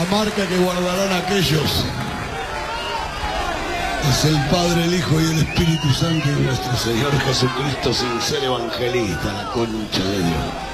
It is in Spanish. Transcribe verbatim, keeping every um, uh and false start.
marca que guardarán aquellos. Es el Padre, el Hijo y el Espíritu Santo de nuestro Señor Jesucristo sin ser evangelista, la concha de Dios.